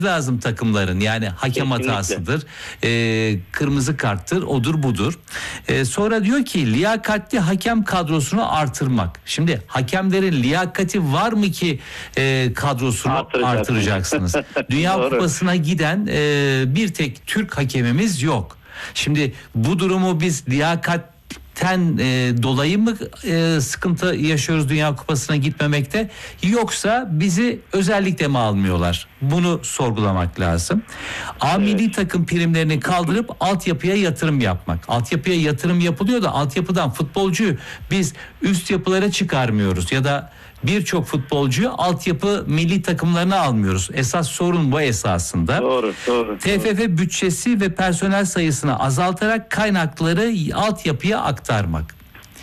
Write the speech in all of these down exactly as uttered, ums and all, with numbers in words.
lazım takımların. Yani hakem Kesinlikle. hatasıdır, e, kırmızı karttır, odur budur. E, sonra diyor ki liyakatli hakem kadrosunu artırmak. Şimdi hakemlerin liyakati var mı ki e, kadrosunu Artıracaksınız. artıracaksınız? Dünya Doğru. Kupası'na giden e, bir tek Türk hakemimiz yok. Şimdi bu durumu biz liyakat ten e, dolayı mı e, sıkıntı yaşıyoruz Dünya Kupası'na gitmemekte, yoksa bizi özellikle mi almıyorlar? Bunu sorgulamak lazım. A milli Evet. takım primlerini kaldırıp altyapıya yatırım yapmak. Altyapıya yatırım yapılıyor da altyapıdan futbolcuyu biz üst yapılara çıkarmıyoruz ya da birçok futbolcuyu altyapı milli takımlarına almıyoruz. Esas sorun bu esasında. Doğru, doğru. T F F bütçesi ve personel sayısını azaltarak kaynakları altyapıya aktarmak.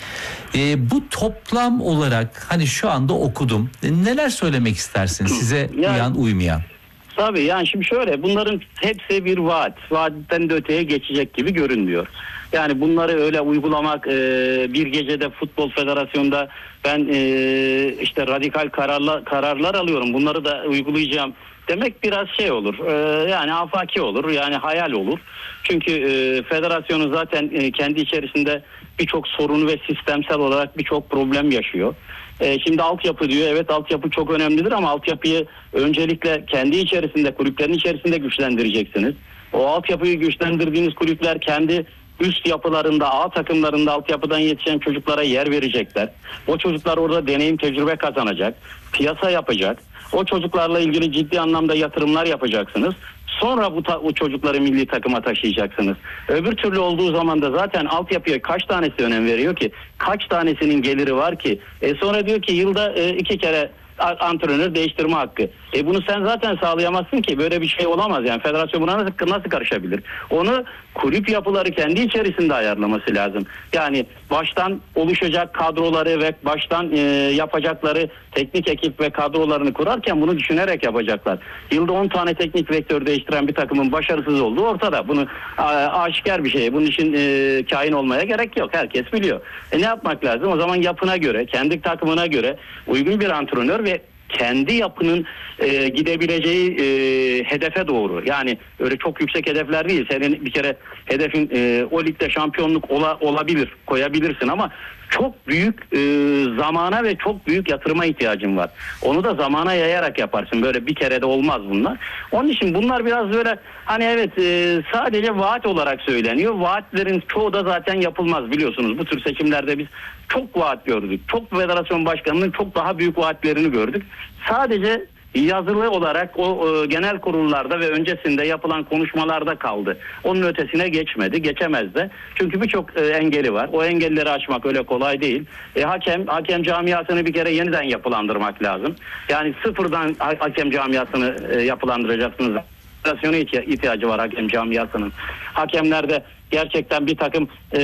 E, bu toplam olarak hani şu anda okudum. E, neler söylemek istersin size Yani- uyan uymayan? Tabii yani şimdi şöyle, bunların hepsi bir vaat. Vaatten de öteye geçecek gibi görünmüyor. Yani bunları öyle uygulamak, e, bir gecede Futbol Federasyonu'nda ben e, işte radikal kararlar, kararlar alıyorum, bunları da uygulayacağım demek biraz şey olur. E, yani afaki olur, yani hayal olur. Çünkü e, federasyonun zaten e, kendi içerisinde birçok sorunu ve sistemsel olarak birçok problem yaşıyor. E, şimdi altyapı diyor. Evet, altyapı çok önemlidir ama altyapıyı öncelikle kendi içerisinde, kulüplerin içerisinde güçlendireceksiniz. O altyapıyı güçlendirdiğiniz kulüpler kendi üst yapılarında, A takımlarında altyapıdan yetişen çocuklara yer verecekler. O çocuklar orada deneyim, tecrübe kazanacak, piyasa yapacak. O çocuklarla ilgili ciddi anlamda yatırımlar yapacaksınız. Sonra bu ta- o çocukları milli takıma taşıyacaksınız. Öbür türlü olduğu zaman da zaten altyapıya kaç tanesi önem veriyor ki? Kaç tanesinin geliri var ki? E sonra diyor ki yılda e, iki kere a- antrenör değiştirme hakkı. E bunu sen zaten sağlayamazsın ki. Böyle bir şey olamaz yani. Federasyon buna nasıl, nasıl karışabilir? Onu kulüp yapıları kendi içerisinde ayarlaması lazım. Yani baştan oluşacak kadroları ve baştan e, yapacakları teknik ekip ve kadrolarını kurarken bunu düşünerek yapacaklar. Yılda on tane teknik direktör değiştiren bir takımın başarısız olduğu ortada. Bunu a, aşikar bir şey. Bunun için e, kain olmaya gerek yok. Herkes biliyor. E ne yapmak lazım? O zaman yapına göre, kendi takımına göre uygun bir antrenör ve kendi yapının e, gidebileceği e, hedefe doğru. Yani öyle çok yüksek hedefler değil. Senin bir kere hedefin e, o ligde şampiyonluk ola, olabilir, koyabilirsin ama çok büyük e, zamana ve çok büyük yatırıma ihtiyacın var. Onu da zamana yayarak yaparsın. Böyle bir kere de olmaz bunlar. Onun için bunlar biraz böyle hani evet e, sadece vaat olarak söyleniyor. Vaatlerin çoğu da zaten yapılmaz, biliyorsunuz. Bu tür seçimlerde biz çok vaat gördük. Çok federasyon başkanının çok daha büyük vaatlerini gördük. Sadece yazılı olarak o e, genel kurullarda ve öncesinde yapılan konuşmalarda kaldı. Onun ötesine geçmedi, geçemez de. Çünkü birçok e, engeli var. O engelleri aşmak öyle kolay değil. E, hakem hakem camiasını bir kere yeniden yapılandırmak lazım. Yani sıfırdan ha- hakem camiasını e, yapılandıracaksınız. Federasyona ihtiya- ihtiyacı var hakem camiasının. Hakemlerde gerçekten bir takım e,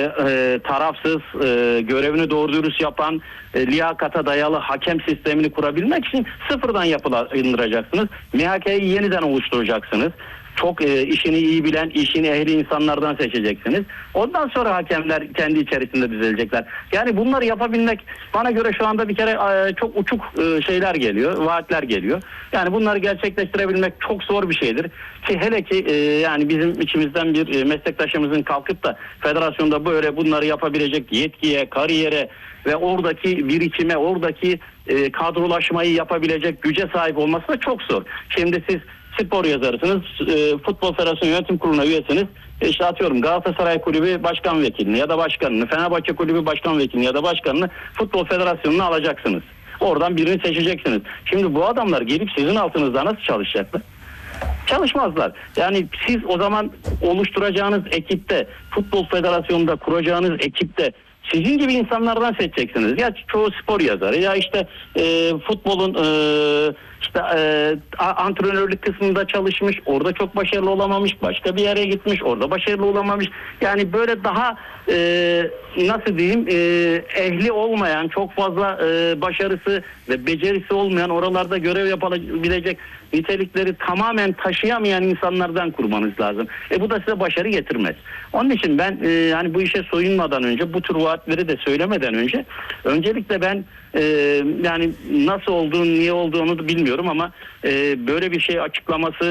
e, tarafsız, e, görevini doğru dürüst yapan, e, liyakata dayalı hakem sistemini kurabilmek için sıfırdan yapılandıracaksınız. M H K'yi yeniden oluşturacaksınız. Çok e, işini iyi bilen, işini ehli insanlardan seçeceksiniz. Ondan sonra hakemler kendi içerisinde düzelecekler. Yani bunları yapabilmek bana göre şu anda bir kere e, çok uçuk e, şeyler geliyor, vaatler geliyor. Yani bunları gerçekleştirebilmek çok zor bir şeydir. Ki hele ki e, yani bizim içimizden bir e, meslektaşımızın kalkıp da federasyonda böyle bunları yapabilecek yetkiye, kariyere ve oradaki birikime, oradaki e, kadrolaşmayı yapabilecek güce sahip olması da çok zor. Şimdi siz spor yazarısınız, e, Futbol Federasyonu Yönetim Kurulu'na üyesiniz. E işte atıyorum Galatasaray Kulübü Başkan Vekilini ya da başkanını, Fenerbahçe Kulübü Başkan Vekilini ya da başkanını Futbol Federasyonu'na alacaksınız. Oradan birini seçeceksiniz. Şimdi bu adamlar gelip sizin altınızda nasıl çalışacaklar? Çalışmazlar. Yani siz o zaman oluşturacağınız ekipte, Futbol Federasyonu'nda kuracağınız ekipte sizin gibi insanlardan seçeceksiniz. Ya çoğu spor yazarı ya işte e, futbolun e, işte e, antrenörlük kısmında çalışmış, orada çok başarılı olamamış, başka bir yere gitmiş, orada başarılı olamamış. Yani böyle daha e, nasıl diyeyim e, ehli olmayan, çok fazla e, başarısı ve becerisi olmayan, oralarda görev yapabilecek nitelikleri tamamen taşıyamayan insanlardan kurmanız lazım. E bu da size başarı getirmez. Onun için ben e, yani bu işe soyunmadan önce, bu tür vaatleri de söylemeden önce öncelikle ben e, yani nasıl olduğunu, niye olduğunu da bilmiyorum ama e, böyle bir şey açıklaması